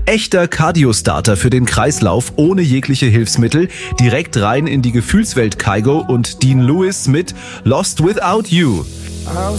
echter Cardio-Starter für den Kreislauf ohne jegliche Hilfsmittel. Direkt rein in die Gefühlswelt Kygo und Dean Lewis mit Lost Without You. I'll